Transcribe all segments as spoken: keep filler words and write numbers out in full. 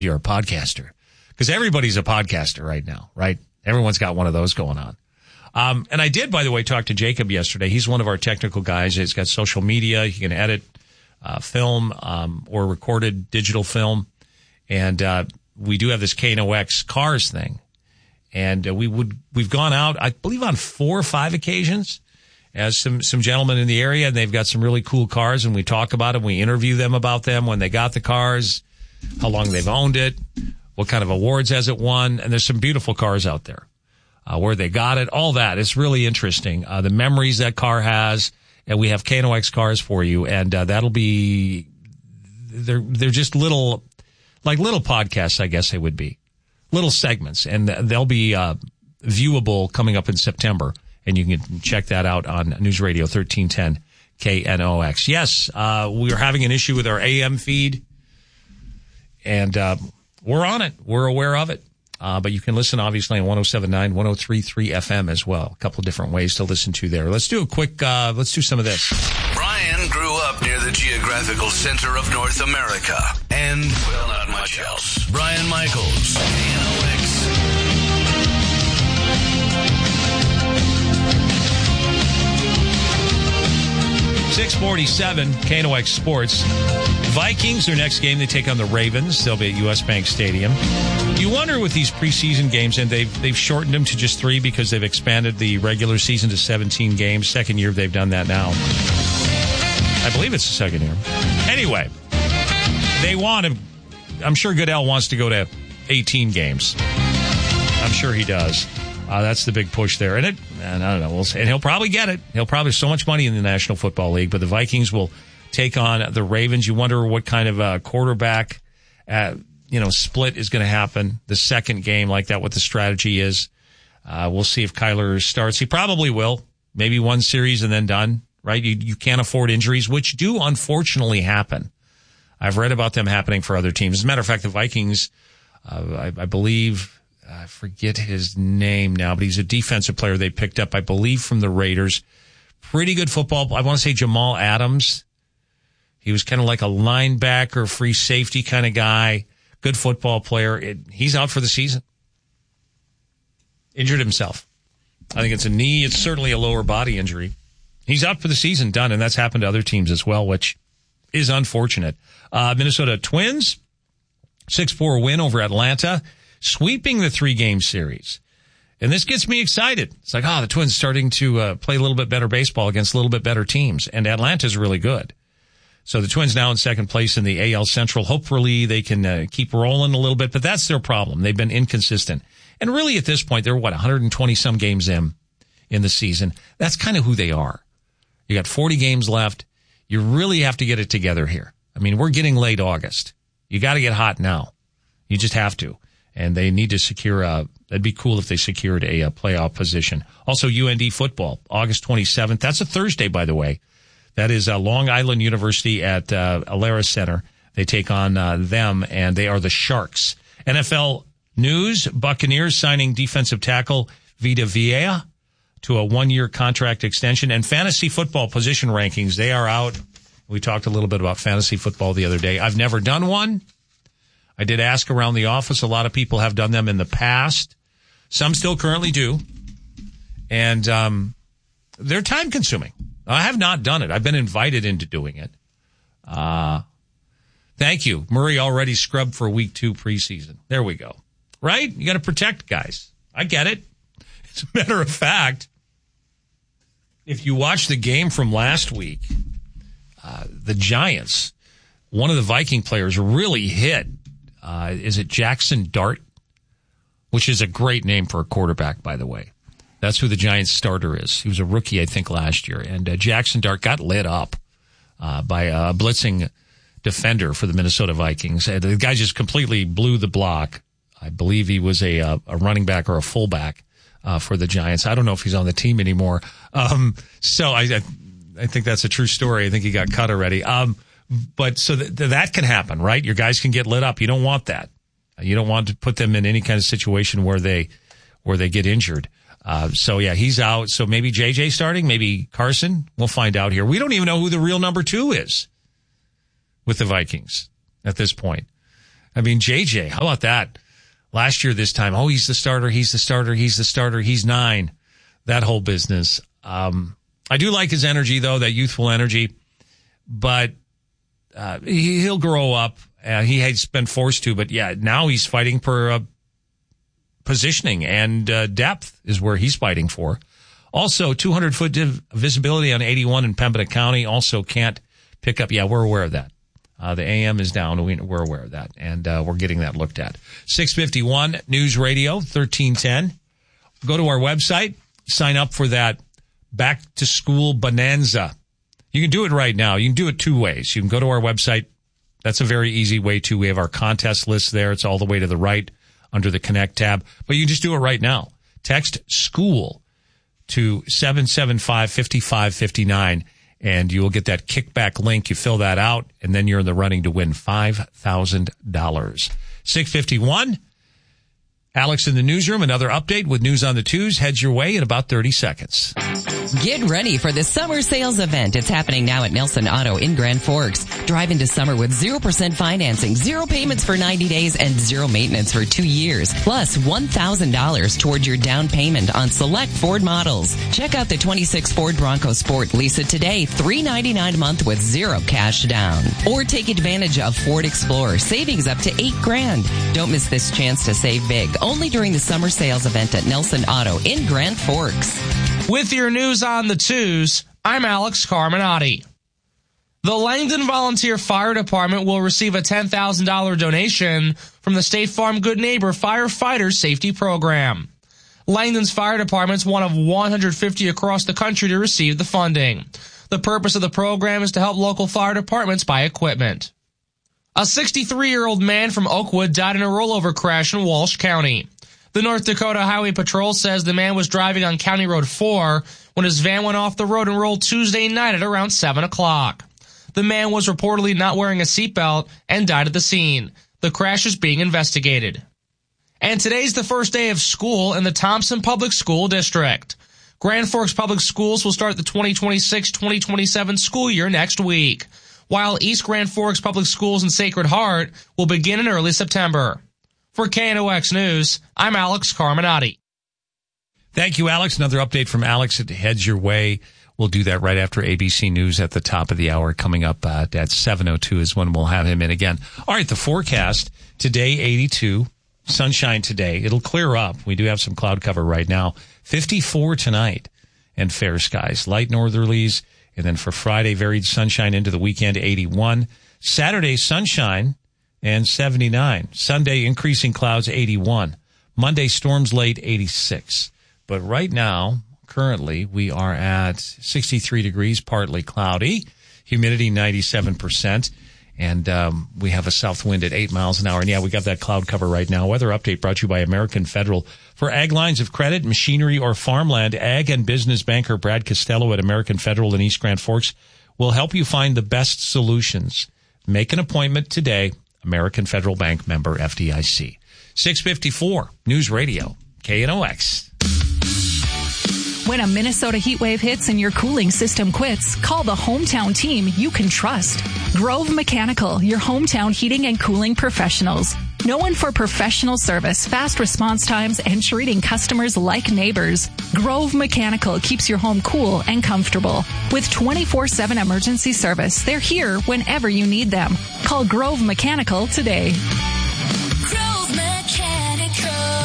you're a podcaster. Because everybody's a podcaster right now, right? Everyone's got one of those going on. Um, and I did, by the way, talk to Jacob yesterday. He's one of our technical guys. He's got social media. He can edit uh, film um, or recorded digital film. And uh, we do have this K N O X Cars thing. And uh, we would, we've gone out, I believe, on four or five occasions as some, some gentlemen in the area. And they've got some really cool cars. And we talk about them. We interview them about them, when they got the cars, how long they've owned it, what kind of awards has it won. And there's some beautiful cars out there. Uh, where they got it, all that. It's really interesting. Uh, the memories that car has, and we have K N O X Cars for you, and uh, that'll be, they're, they're just little, like little podcasts, I guess they would be. Little segments, and they'll be uh, viewable coming up in September, and you can check that out on News Radio thirteen ten K N O X. Yes, uh, we are having an issue with our A M feed, and uh, we're on it. We're aware of it. Uh, but you can listen, obviously, on one oh seven point nine, one oh three point three F M as well. A couple of different ways to listen to there. Let's do a quick, uh, let's do some of this. Brian grew up near the geographical center of North America. And, well, not much else. Brian Michaels, K N O X. six forty-seven, K N O X Sports. Vikings, their next game, they take on the Ravens. They'll be at U S. Bank Stadium. You wonder with these preseason games, and they've they've shortened them to just three because they've expanded the regular season to seventeen games. Second year they've done that now. I believe it's the second year. Anyway, they want to, I'm sure Goodell wants to go to eighteen games. I'm sure he does. Uh, that's the big push there. And it, and I don't know, we'll see. And he'll probably get it. He'll probably have so much money in the National Football League, but the Vikings will take on the Ravens. You wonder what kind of a quarterback, uh, you know, split is going to happen. The second game like that, what the strategy is. Uh, we'll see if Kyler starts. He probably will. Maybe one series and then done, right? You, you can't afford injuries, which do unfortunately happen. I've read about them happening for other teams. As a matter of fact, the Vikings, uh, I, I believe, I forget his name now, but he's a defensive player they picked up, I believe, from the Raiders. Pretty good football. I want to say Jamal Adams. He was kind of like a linebacker, free safety kind of guy. Good football player. It, he's out for the season. Injured himself. I think it's a knee. It's certainly a lower body injury. He's out for the season, done, and that's happened to other teams as well, which is unfortunate. Uh, Minnesota Twins, six four win over Atlanta, sweeping the three-game series. And this gets me excited. It's like, oh, the Twins starting to uh, play a little bit better baseball against a little bit better teams, and Atlanta's really good. So the Twins now in second place in the A L Central. Hopefully they can uh, keep rolling a little bit, but that's their problem. They've been inconsistent. And really at this point, they're, what, one hundred twenty some games in in the season. That's kind of who they are. You got forty games left. You really have to get it together here. I mean, we're getting late August. You got to get hot now. You just have to. And they need to secure a, it'd be cool if they secured a, a playoff position. Also, U N D football, August twenty-seventh. That's a Thursday, by the way. That is uh, Long Island University at uh, Alara Center. They take on uh, them, and they are the Sharks. N F L news, Buccaneers signing defensive tackle Vita Vea to a one-year contract extension. And fantasy football position rankings, they are out. We talked a little bit about fantasy football the other day. I've never done one. I did ask around the office. A lot of people have done them in the past. Some still currently do. And um, they're time-consuming. I have not done it. I've been invited into doing it. Uh, thank you. Murray already scrubbed for week two preseason. There we go. Right? You got to protect guys. I get it. As a matter of fact, if you watch the game from last week, uh, the Giants, one of the Viking players really hit. Uh, is it Jackson Dart? Which is a great name for a quarterback, by the way. That's who the Giants starter is. He was a rookie, I think, last year. And uh, Jackson Dart got lit up uh, by a blitzing defender for the Minnesota Vikings. Uh, the guy just completely blew the block. I believe he was a, a, a running back or a fullback uh, for the Giants. I don't know if he's on the team anymore. Um, so I, I I think that's a true story. I think he got cut already. Um, but so th- th- that can happen, right? Your guys can get lit up. You don't want that. You don't want to put them in any kind of situation where they where they get injured. Uh, so yeah, he's out. So maybe J J starting, maybe Carson. We'll find out here. We don't even know who the real number two is with the Vikings at this point. I mean, J J, how about that? Last year this time, oh, he's the starter, he's the starter, he's the starter, he's nine. That whole business. Um, I do like his energy, though, that youthful energy. But uh, he, he'll grow up. Uh, he has been forced to, but yeah, now he's fighting for uh, positioning, and uh, depth is where he's fighting for. Also, two hundred foot div- visibility on eighty-one in Pembina County. Also can't pick up. Yeah, we're aware of that. Uh, the A M is down. We, we're aware of that, and uh, we're getting that looked at. six fifty-one News Radio, thirteen ten. Go to our website, sign up for that back-to-school bonanza. You can do it right now. You can do it two ways. You can go to our website. That's a very easy way, too. We have our contest list there. It's all the way to the right under the Connect tab. But you can just do it right now. Text SCHOOL to seven seven five, five five five nine, and you will get that kickback link. You fill that out, and then you're in the running to win five thousand dollars. six fifty-one. Alex in the newsroom, another update with news on the twos. Heads your way in about thirty seconds. Get ready for the summer sales event. It's happening now at Nelson Auto in Grand Forks. Drive into summer with zero percent financing, zero payments for ninety days, and zero maintenance for two years. Plus one thousand dollars towards your down payment on select Ford models. Check out the twenty-six Ford Bronco Sport. Lease it today, three ninety-nine a month with zero cash down. Or take advantage of Ford Explorer. Savings up to eight grand. Don't miss this chance to save big. Only during the summer sales event at Nelson Auto in Grand Forks. With your news on the twos, I'm Alex Carminati. The Langdon Volunteer Fire Department will receive a ten thousand dollars donation from the State Farm Good Neighbor Firefighter Safety Program. Langdon's Fire Department is one of one hundred fifty across the country to receive the funding. The purpose of the program is to help local fire departments buy equipment. A sixty-three-year-old man from Oakwood died in a rollover crash in Walsh County. The North Dakota Highway Patrol says the man was driving on County Road four when his van went off the road and rolled Tuesday night at around seven o'clock. The man was reportedly not wearing a seatbelt and died at the scene. The crash is being investigated. And today's the first day of school in the Thompson Public School District. Grand Forks Public Schools will start the twenty twenty-six twenty twenty-seven school year next week, while East Grand Forks Public Schools and Sacred Heart will begin in early September. For K N O X News, I'm Alex Carminati. Thank you, Alex. Another update from Alex. It heads your way. We'll do that right after A B C News at the top of the hour. Coming up uh, at seven oh two is when we'll have him in again. All right, the forecast. Today, eighty-two. Sunshine today. It'll clear up. We do have some cloud cover right now. fifty-four tonight and fair skies. Light northerlies. And then for Friday, varied sunshine into the weekend, eighty-one. Saturday, sunshine and seventy-nine. Sunday, increasing clouds, eighty-one. Monday, storms late, eighty-six. But right now, currently, we are at sixty-three degrees, partly cloudy. Humidity, ninety-seven percent. And um, we have a south wind at eight miles an hour. And yeah, we got that cloud cover right now. Weather update brought to you by American Federal. For ag lines of credit, machinery, or farmland, ag and business banker Brad Costello at American Federal in East Grand Forks will help you find the best solutions. Make an appointment today. American Federal Bank, member F D I C. six fifty-four News Radio, K N O X. When a Minnesota heat wave hits and your cooling system quits, call the hometown team you can trust. Grove Mechanical, your hometown heating and cooling professionals. Known for professional service, fast response times, and treating customers like neighbors, Grove Mechanical keeps your home cool and comfortable. With twenty-four seven emergency service, they're here whenever you need them. Call Grove Mechanical today. Grove Mechanical.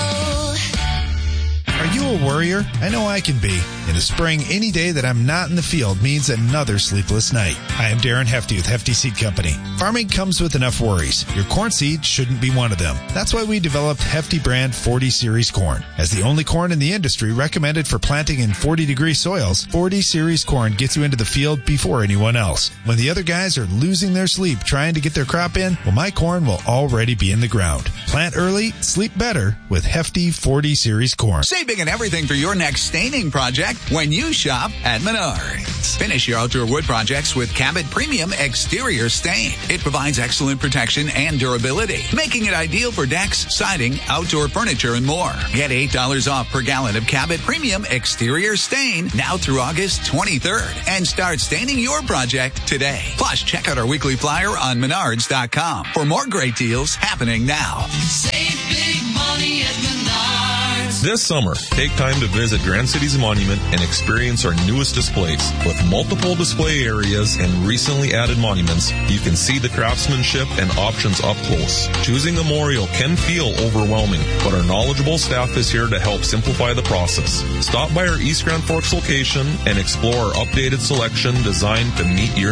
Are you a worrier? I know I can be. In the spring, any day that I'm not in the field means another sleepless night. I am Darren Hefty with Hefty Seed Company. Farming comes with enough worries. Your corn seed shouldn't be one of them. That's why we developed Hefty brand forty series corn. As the only corn in the industry recommended for planting in forty degree soils, forty series corn gets you into the field before anyone else. When the other guys are losing their sleep trying to get their crop in, well, my corn will already be in the ground. Plant early, sleep better with Hefty forty series corn. Saving and everything for your next staining project. project when you shop at Menards. Finish your outdoor wood projects with Cabot Premium Exterior Stain. It provides excellent protection and durability, making it ideal for decks, siding, outdoor furniture, and more. Get eight dollars off per gallon of Cabot Premium Exterior Stain now through August twenty-third and start staining your project today. Plus, check out our weekly flyer on menards dot com for more great deals happening now. Save big money at Menards. This summer, take time to visit Grand Cities Monument and experience our newest displays. With multiple display areas and recently added monuments, you can see the craftsmanship and options up close. Choosing a memorial can feel overwhelming, but our knowledgeable staff is here to help simplify the process. Stop by our East Grand Forks location and explore our updated selection designed to meet your